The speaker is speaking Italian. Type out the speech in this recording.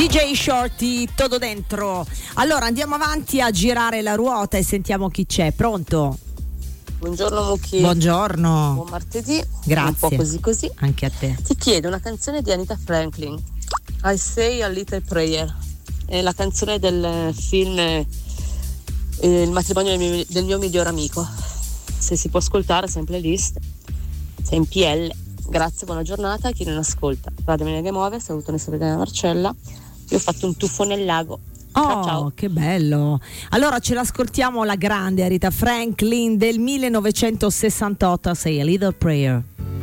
DJ Shorty, todo dentro. Allora andiamo avanti a girare la ruota e sentiamo chi c'è. Pronto? Buongiorno Mucchi. Buongiorno. Buon martedì. Grazie. Un po' così. Anche a te. Ti chiedo una canzone di Anita Franklin, I Say a Little Prayer. È la canzone del film Il matrimonio del mio miglior amico. Se si può ascoltare, sempre playlist. Sei in PL. Grazie, buona giornata a chi non ascolta. Radio Mega Muove, saluto la sorella Marcella. Io ho fatto un tuffo nel lago. Oh, ciao. Che bello. Allora ce l'ascoltiamo la grande Aretha Franklin del 1968, Say a Little Prayer.